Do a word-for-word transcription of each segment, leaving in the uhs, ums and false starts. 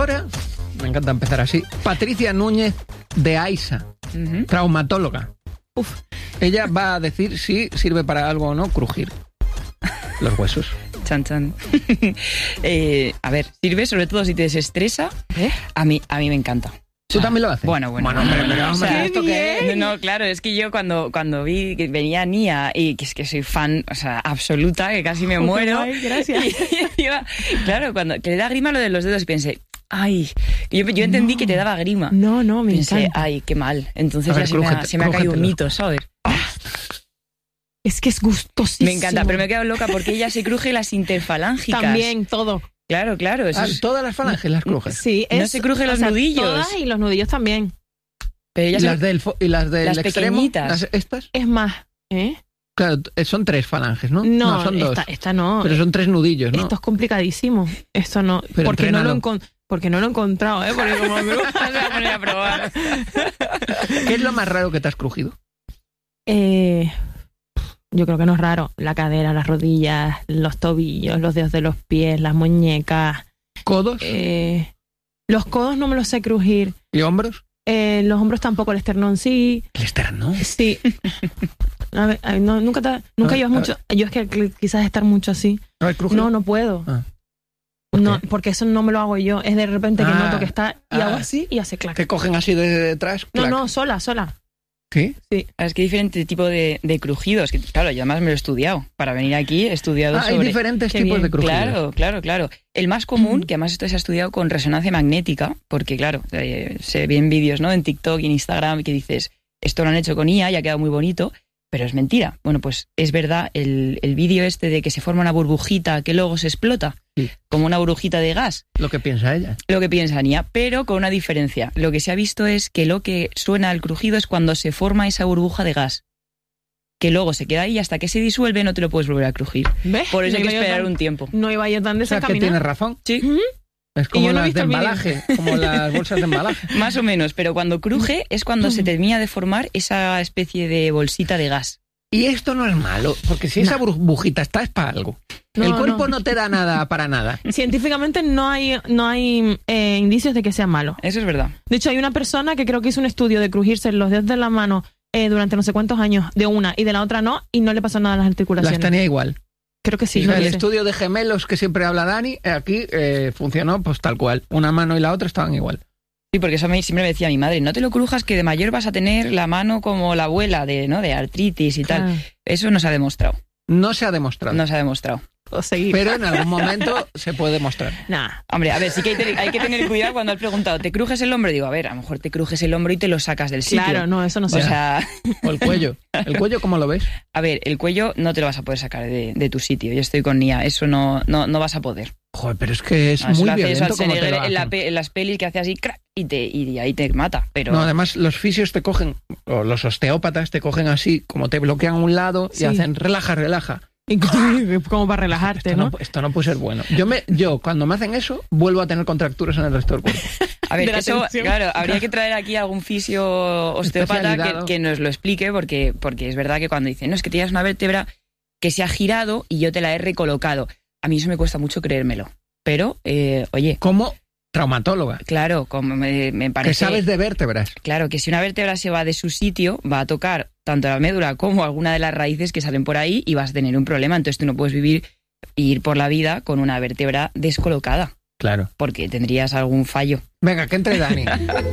doctora, me encanta empezar así, Patricia Núñez de AISA, uh-huh. traumatóloga. Uf. Ella va a decir si sirve para algo o no crujir los huesos. Chan, chan. eh, a ver, sirve sobre todo si te desestresa. ¿Eh? A mí, a mí me encanta. ¿Tú también lo haces? Bueno, bueno. Bueno, hombre, pero hombre, o sea, ¿esto qué es? No, claro, es que yo cuando, cuando vi que venía Nia y que es que soy fan, o sea, absoluta, que casi me muero. Ay, gracias. Y, y iba, claro, cuando que le da grima lo de los dedos y pensé, ay, yo, yo entendí no, que te daba grima. No, no, me pensé, encanta. Ay, qué mal. Entonces ver, ya crújete, se me ha, se me ha caído un mito, ¿sabes? Es que es gustosísimo. Me encanta, pero me he quedado loca porque ella se cruje las interfalángicas. También, todo. Claro, claro. Eso ah, es... Todas las falanges las crujes. Sí, es, no se cruje los o sea, nudillos. Todas y los nudillos también. Pero ¿Y, se... las del fo- y las del las extremo? Pequeñitas. Las, ¿Estas? Es más, ¿eh? Claro, son tres falanges, ¿no? No, no son dos. Esta, esta no. Pero son tres nudillos, ¿no? Esto es complicadísimo. Esto no. Pero porque no, lo entrénalo. encon- porque no lo he encontrado, ¿eh? Porque como me voy a poner a probar. ¿Qué es lo más raro que te has crujido? Eh, yo creo que no es raro. La cadera, las rodillas, los tobillos, los dedos de los pies, las muñecas. ¿Codos? Eh, los codos no me los sé crujir. ¿Y hombros? Eh, los hombros tampoco, el esternón sí. ¿El esternón? Sí. A ver, no, nunca te, nunca ver, llevas mucho. Yo es que quizás estar mucho así. A ver, cruje. No, no puedo. Ah. ¿Por No, qué? porque eso no me lo hago yo. Es de repente que Ah, noto que está y ah, hago así y hace clac. ¿Te cogen así de detrás? No, Clac. no, sola, sola. ¿Sí? Sí. Es que hay diferente tipo de, de crujidos. Que, claro, yo además me lo he estudiado. Para venir aquí he estudiado Ah, sobre... hay diferentes Qué tipos bien. de crujidos. Claro, claro, claro. El más común, Mm. que además esto se ha estudiado con resonancia magnética, porque claro, eh, se ven vídeos, ¿no? En TikTok y en Instagram que dices, esto lo han hecho con I A y ha quedado muy bonito, pero es mentira. Bueno, pues es verdad, el, el vídeo este de que se forma una burbujita que luego se explota, Sí. como una burbujita de gas, Lo que piensa ella. lo que piensa Nia, pero con una diferencia. Lo que se ha visto es que lo que suena al crujido es cuando se forma esa burbuja de gas, que luego se queda ahí y hasta que se disuelve no te lo puedes volver a crujir. ¿Ves? Por eso No hay que iba yo esperar tan- un tiempo. No iba yo tan O sea, que desencaminada. tienes razón. Sí. Ujú. Es Y como yo no he las visto de el vídeo. embalaje, como las bolsas de embalaje. Más o menos, pero cuando cruje es cuando se termina de formar esa especie de bolsita de gas. Y esto no es malo, porque si esa burbujita está es para algo. No, El cuerpo no. no. te da nada para nada. Científicamente no hay, no hay eh, indicios de que sea malo. Eso es verdad. De hecho, hay una persona que creo que hizo un estudio de crujirse los dedos de la mano eh, durante no sé cuántos años de una y de la otra no, y no le pasó nada a las articulaciones. Las tenía igual. Creo que sí. O sea, no el lo sé. estudio de gemelos que siempre habla Dani, eh, aquí eh, funcionó pues tal cual. Una mano y la otra estaban igual. Sí, porque eso me, siempre me decía mi madre, no te lo crujas que de mayor vas a tener la mano como la abuela de, ¿no? de artritis y Claro. tal. Eso no se ha demostrado. No se ha demostrado. No se ha demostrado. O seguir. Pero en algún momento se puede demostrar. Nah. Hombre, a ver, sí que hay, te- hay que tener cuidado cuando has preguntado, ¿te crujes el hombro? Digo, a ver, a lo mejor te crujes el hombro y te lo sacas del sitio. Claro, no, eso no O se sea, O el cuello. ¿El cuello cómo lo ves? a ver, el cuello no te lo vas a poder sacar de, de tu sitio. Yo estoy con Nia, eso no, no, no vas a poder. Joder, pero es que es No, eso muy lo hace violento como te Schwarzenegger lo en, la hacen. pe- en las pelis que hace así, crack, y, te, y ahí te mata. Pero No, además los fisios te cogen, o los osteópatas te cogen así, como te bloquean un lado y Sí. hacen relaja, relaja. Y como para relajarte, Esto ¿no? no, esto no puede ser bueno. Yo, me, yo cuando me hacen eso, vuelvo a tener contracturas en el resto del cuerpo. A ver, de la eso, tensión. claro, habría que traer aquí algún fisio osteópata que, Especializado. que nos lo explique, porque, porque es verdad que cuando dicen, no, es que tienes una vértebra que se ha girado y yo te la he recolocado. A mí eso me cuesta mucho creérmelo. Pero, eh, oye, Como traumatóloga, claro, como me, me parece... que sabes de vértebras. Claro, que si una vértebra se va de su sitio, va a tocar tanto la médula como alguna de las raíces que salen por ahí y vas a tener un problema. Entonces tú no puedes vivir e ir por la vida con una vértebra descolocada, Claro. porque tendrías algún fallo. Venga, que entre Dani.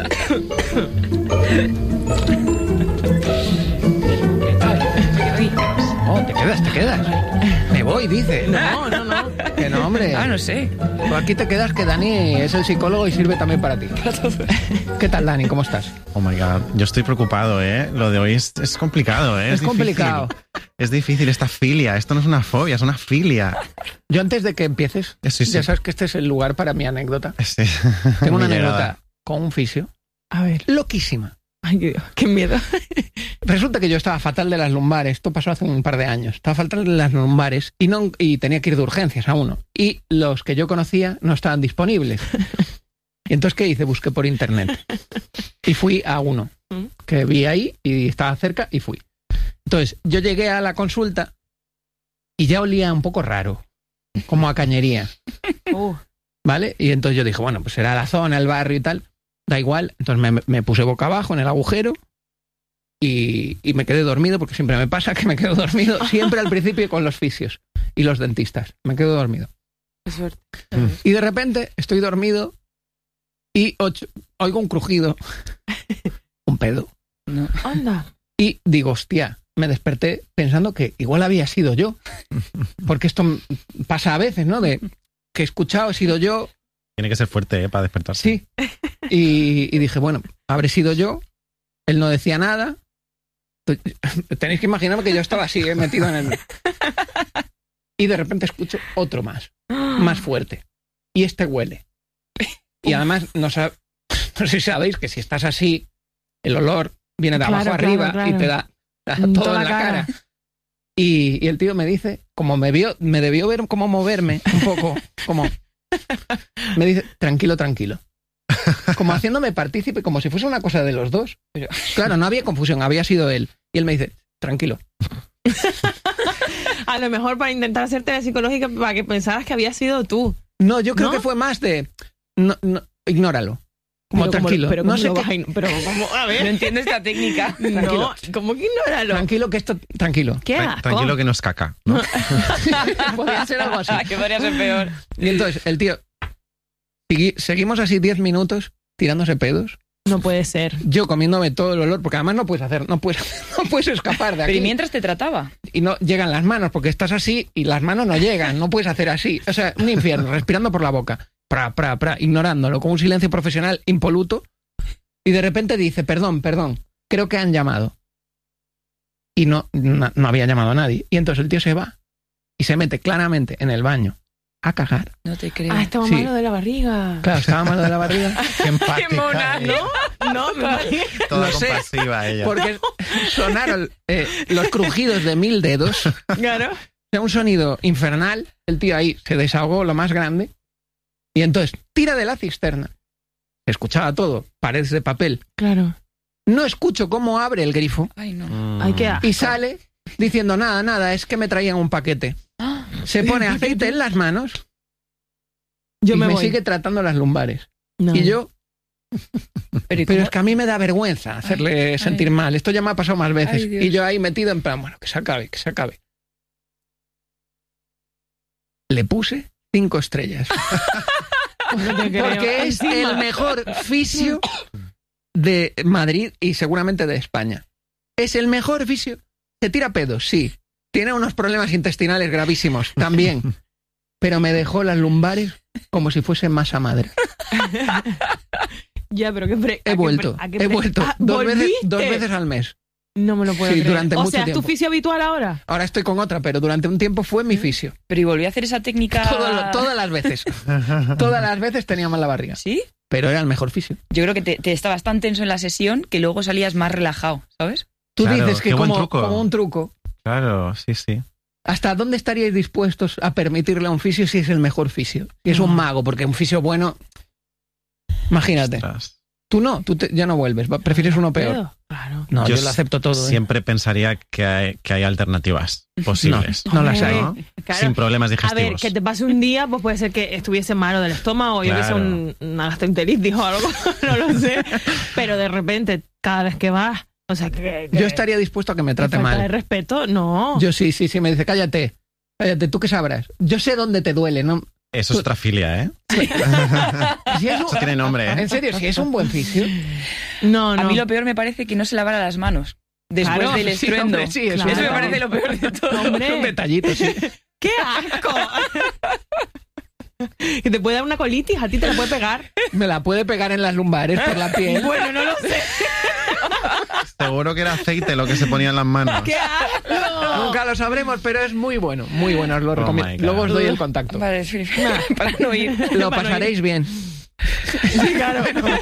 Oh, te quedas, te quedas. Me voy, dice. No, no, no. Que no, hombre. Ah, no sé. Tú aquí te quedas, que Dani es el psicólogo y sirve también para ti. ¿Qué tal, Dani? ¿Cómo estás? Oh my God, yo estoy preocupado, ¿eh? Lo de hoy es, es complicado, ¿eh? Es difícil. complicado. Es difícil esta filia. Esto no es una fobia, es una filia. Yo antes de que empieces, Sí, sí. ya sabes que este es el lugar para mi anécdota. Sí. Tengo una Mi llegada. anécdota con un fisio A ver. loquísima. Ay, Dios, qué miedo. Resulta que yo estaba fatal de las lumbares, esto pasó hace un par de años, estaba fatal de las lumbares y, no, y tenía que ir de urgencias a uno. Y los que yo conocía no estaban disponibles. Y entonces, ¿qué hice? Busqué por internet. Y fui a uno que vi ahí y estaba cerca y fui. Entonces, yo llegué a la consulta y ya olía un poco raro, como a cañería. Uh, ¿vale? Y entonces yo dije, bueno, pues será la zona, el barrio y tal, da igual. Entonces me, me puse boca abajo en el agujero y, y me quedé dormido, porque siempre me pasa que me quedo dormido, siempre al principio con los fisios y los dentistas. Me quedo dormido. Qué suerte. Y de repente estoy dormido y ocho, oigo un crujido, un pedo. No. Anda. Y digo, hostia, me desperté pensando que igual había sido yo. Porque esto pasa a veces, ¿no? De que he escuchado, he sido yo. Tiene que ser fuerte, ¿eh? Para despertarse. Sí. Y, y dije, bueno, habré sido yo. Él no decía nada. Tenéis que imaginarme que yo estaba así, ¿eh? Metido en el... Y de repente escucho otro más, más fuerte. Y este huele. Y además, no, sab... no sé si sabéis que si estás así, el olor viene de abajo Claro, arriba claro, claro. y te da, te da En todo toda en la la cara. cara. Y, y el tío me dice, como me vio, me debió ver cómo moverme un poco, como me dice, tranquilo, tranquilo. Como haciéndome partícipe, como si fuese una cosa de los dos. Pero, claro, no había confusión, había sido él. Y él me dice, tranquilo. A lo mejor para intentar hacerte la psicológica para que pensaras que había sido tú. No, yo creo ¿No? que fue más de, no, no, ignóralo. Como Pero tranquilo. ¿cómo- pero no ¿cómo sé lo qué- vas a ign- pero ¿cómo? A No ver. entiendo esta técnica. No, ¿cómo que ignóralo? Tranquilo, que esto, tranquilo. ¿Qué Tra- asco? Tranquilo que no es caca, ¿no? Podría ser algo así. Que podría ser peor. Y entonces el tío, segui- seguimos así diez minutos tirándose pedos. No puede ser. Yo comiéndome todo el olor, porque además no puedes hacer, no puedes, no puedes escapar de aquí. Pero ¿y mientras te trataba? Y no llegan las manos, porque estás así y las manos no llegan, no puedes hacer así. O sea, un infierno, respirando por la boca, pra, pra, pra, ignorándolo, con un silencio profesional impoluto. Y de repente dice, perdón, perdón, creo que han llamado. Y no, no, no había llamado a nadie. Y entonces el tío se va y se mete claramente en el baño a cagar. No te creo. Ah, estaba Sí. malo de la barriga. Claro, estaba malo de la barriga. Qué empática. Qué mona, ¿eh? ¿No? No, me imagino. Toda Lo sé. compasiva ella. Porque sonaron eh, los crujidos de mil dedos. O Claro. sea, un sonido infernal. El tío ahí se desahogó lo más grande. Y entonces tira de la cisterna. Se escuchaba todo, paredes de papel. Claro. No escucho cómo abre el grifo. Ay, no. Mm. Hay que... Y sale diciendo, nada, nada, es que me traían un paquete. Ah, Se pone aceite en las manos Yo y me, me, voy. sigue tratando las lumbares. No. Y yo, Pero, ¿y pero cómo? es que a mí me da vergüenza hacerle Ay, sentir ay. mal. Esto ya me ha pasado más veces. Ay, Dios. Y yo ahí metido en plan, bueno, que se acabe, que se acabe. Le puse cinco estrellas. No te creo. Porque es Encima. el mejor fisio de Madrid y seguramente de España. Es el mejor fisio. Se tira pedos, sí. Tiene unos problemas intestinales gravísimos también. Pero me dejó las lumbares como si fuese masa madre. Ya, pero qué pre... He ¿a qué vuelto, pre- a qué he pre- vuelto. Ah, Dos veces, ¿volviste? dos veces al mes. No me lo puedo Sí, creer. durante o mucho sea, ¿es tu tiempo. fisio habitual ahora? Ahora estoy con otra, pero durante un tiempo fue mi fisio. Pero ¿y volví a hacer esa técnica? Todo lo- todas las veces. Todas las veces tenía mal la barriga. ¿Sí? Pero era el mejor fisio. Yo creo que te, te estabas tan tenso en la sesión que luego salías más relajado, ¿sabes? Tú Claro, dices que qué buen como, truco. como un truco. Claro, sí, sí. ¿Hasta dónde estaríais dispuestos a permitirle a un fisio si es el mejor fisio? Si es un mago, porque un fisio bueno... Imagínate. Ostras. Tú no, tú te- ya no vuelves, va- prefieres uno peor. ¿Puedo? Claro. No, yo, Yo lo acepto todo. ¿eh? Siempre pensaría que hay, que hay alternativas posibles. No las hay. ¿no? Claro. Sin problemas A ver, digestivos. que te pase un día, pues puede ser que estuviese malo del estómago, yo que sé, Claro. un- una gastroenteritis o algo, no lo sé. Pero de repente, cada vez que vas, o sea, que... que Yo estaría dispuesto a que me que trate falta de mal. respeto, no. Yo sí, sí, sí, me dice, cállate. Cállate, ¿tú qué sabrás? Yo sé dónde te duele, ¿no? Eso es otra filia, ¿eh? Si es un- Eso tiene nombre, ¿eh? En serio, si es un buen fisio. No, no. A mí lo peor me parece que no se lavara las manos después Claro, del sí, estruendo. hombre, sí, eso Claro. Eso me parece lo peor de todo. Hombre. Un detallito, sí. ¡Qué asco! Que te puede dar una colitis, a ti te la puede pegar. Me la puede pegar en las lumbares por la piel. Bueno, no lo sé. Seguro que era aceite lo que se ponía en las manos. ¡Qué asco! Nunca lo sabremos, pero es muy bueno, muy bueno, os lo Oh recomiendo. my God. Luego os doy el contacto. Vale, sí, para no ir. Lo pasaréis bien. Sí, claro.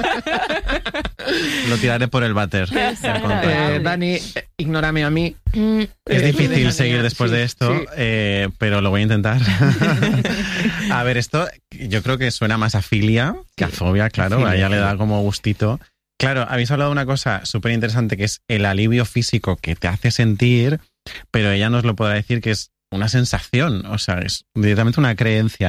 Lo tiraré por el váter. Eh, Dani, eh, ignórame a mí. Mm, Es Eh, difícil Dani, seguir después sí, de esto, sí. eh, pero lo voy a intentar. A ver, esto yo creo que suena más a filia que a fobia, claro. Filia, A ella le da filia. como gustito. Claro, habéis hablado de una cosa súper interesante que es el alivio físico que te hace sentir, pero ella nos lo podrá decir que es una sensación, o sea, es directamente una creencia, ¿no?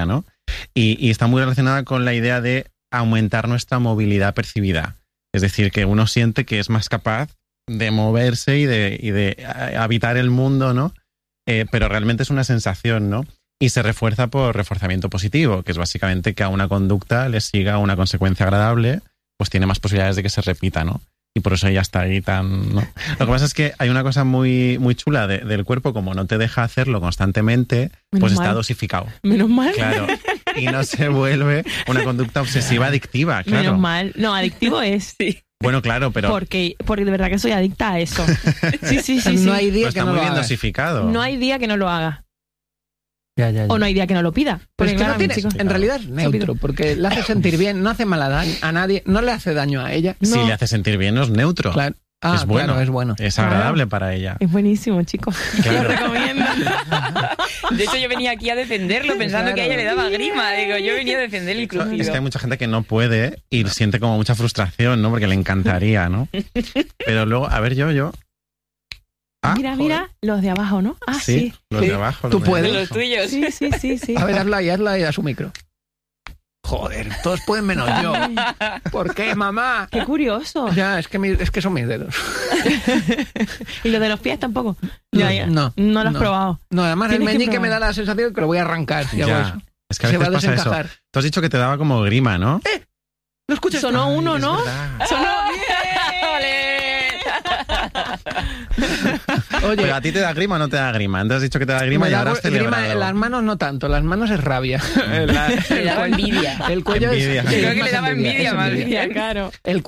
Y, y está muy relacionada con la idea de aumentar nuestra movilidad percibida. Es decir, que uno siente que es más capaz de moverse y de, y de habitar el mundo, ¿no? Eh, pero realmente es una sensación, ¿no? Y se refuerza por reforzamiento positivo, que es básicamente que a una conducta le siga una consecuencia agradable, pues tiene más posibilidades de que se repita, ¿no? Y por eso ella está ahí tan... ¿no? Lo que pasa es que hay una cosa muy, muy chula de, del cuerpo, como no te deja hacerlo constantemente, Menos pues mal. está dosificado. Menos mal. Claro. Y no se vuelve una conducta obsesiva adictiva, claro. Menos mal. No, adictivo es. Sí. Bueno, claro, pero, Porque, porque de verdad que soy adicta a eso. Sí, sí, sí. sí. No hay pero día que está no muy lo bien hagas. dosificado. No hay día que no lo haga. Ya, ya, ya. O no hay día que no lo pida. Pero Porque es que claro, no mi tiene, chico- en realidad es neutro, porque le hace sentir bien, no hace mal a, daño- a nadie, no le hace daño a ella. Si No. le hace sentir bien, no es neutro. Claro. Ah, Es bueno. claro, es bueno. Es Claro. agradable para ella. Es buenísimo, chicos. Claro. Lo recomiendo. De hecho, yo venía aquí a defenderlo pensando Claro. que a ella le daba grima. Digo, yo venía a defender el crujido. Es que hay mucha gente que no puede y siente como mucha frustración, ¿no? Porque le encantaría, ¿no? Pero luego, a ver, yo, yo. Ah, mira, joder. mira, los de abajo, ¿no? Ah, Sí, sí. los Sí. de abajo. Tú los de puedes. De abajo. los tuyos. Sí, sí, sí, sí. A ver, hazla y hazla y a su micro. Joder, todos pueden menos yo. ¿Por qué, mamá? Qué curioso. Ya, es que, mi- es que son mis dedos. Y los de los pies tampoco. Ya, ya. No, No lo has no. probado. No, además el Tienes que meñique probar. me da la sensación de que lo voy a arrancar. Si hago Ya. eso. Es que a Se va veces a pasa eso. desencajar. Tú has dicho que te daba como grima, ¿no? ¿No escuchas? Sonó Ay, uno, es ¿no? verdad. Sonó Oye, Pero a ti te da grima o no te da grima. Antes has dicho que te da grima me y da ahora has grima celebrado. en las manos no tanto, las manos es rabia. La- Le daba el cuello- envidia. El cuello es- Envidia. es Creo que más le daba envidia, es más envidia. bien. claro. El